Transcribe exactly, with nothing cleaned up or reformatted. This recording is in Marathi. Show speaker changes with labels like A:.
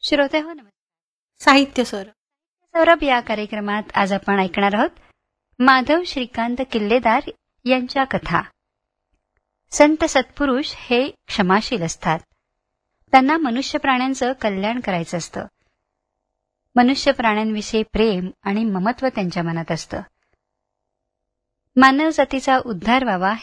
A: श्रोते हो नमस्कार.
B: साहित्य सौरभ.
A: सौरभ या कार्यक्रमात आज आपण ऐकणार आहोत माधव श्रीकांत किल्लेदार यांच्या कथा. संत सत्पुरुष हे क्षमाशील असतात. त्यांना मनुष्य प्राण्यांचं कल्याण करायचं असतं. मनुष्य प्राण्यांविषयी प्रेम आणि ममत्व त्यांच्या मनात असतं. मानव जातीचा उद्धार व्हावा